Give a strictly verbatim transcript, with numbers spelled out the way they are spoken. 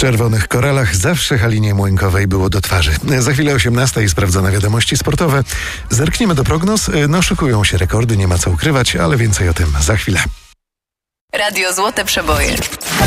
czerwonych koralach zawsze Halinie Młynkowej było do twarzy. Za chwilę osiemnasta i sprawdzone wiadomości sportowe. Zerkniemy do prognoz. No, szykują się rekordy, nie ma co ukrywać, ale więcej o tym za chwilę. Radio Złote Przeboje.